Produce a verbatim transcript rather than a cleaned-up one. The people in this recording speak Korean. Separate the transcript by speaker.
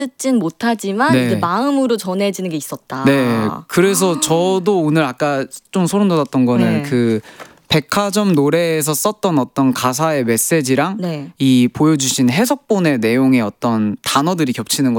Speaker 1: 듣진 못하지만
Speaker 2: 네.
Speaker 1: 이제 마음으로 전해지는 게 있었다.
Speaker 2: 네, 그래서 저도 오늘 아까 좀 소름 돋았던 거는
Speaker 1: 네.
Speaker 2: 그 백화점 노래에서 썼던 어떤 가사의 메시지랑
Speaker 1: 네.
Speaker 2: 이 보여주신 해석본의 내용의 어떤 단어들이 겹치는 것